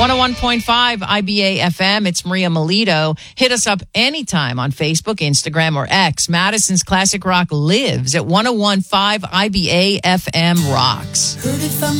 101.5 IBA FM. It's Maria Melito. Hit us up anytime on Facebook, Instagram, or X. Madison's Classic Rock lives at 101.5 IBA FM Rocks. Heard it from